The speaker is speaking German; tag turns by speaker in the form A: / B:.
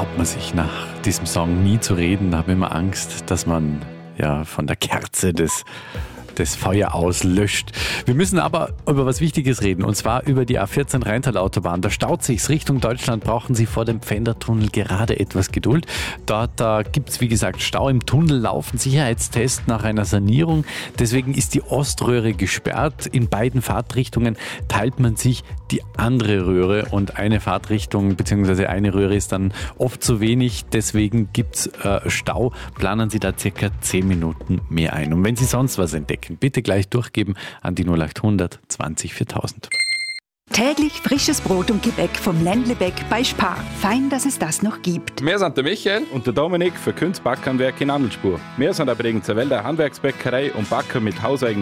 A: traut man sich nach diesem Song nie zu reden. Da habe ich immer Angst, dass man von der Kerze das Feuer auslöscht. Wir müssen aber über was Wichtiges reden, und zwar über die A14 Rheintal-Autobahn. Da staut sich's Richtung Deutschland, brauchen Sie vor dem Pfändertunnel gerade etwas Geduld. Dort gibt's wie gesagt Stau im Tunnel, laufen Sicherheitstests nach einer Sanierung. Deswegen ist die Oströhre gesperrt. In beiden Fahrtrichtungen teilt man sich die andere Röhre, und eine Fahrtrichtung bzw. eine Röhre ist dann oft zu wenig. Deswegen gibt's Stau. Planen Sie da circa 10 Minuten mehr ein. Und wenn Sie sonst was entdecken, bitte gleich durchgeben an die 0800 20 4000.
B: Täglich frisches Brot und Gebäck vom Ländlebeck bei Spar. Fein, dass es das noch gibt.
C: Wir sind der Michael und der Dominik für Kunst Backhandwerk in Andelspur. Wir sind aber wegen der Wälder Handwerksbäckerei und Backer mit hauseigenen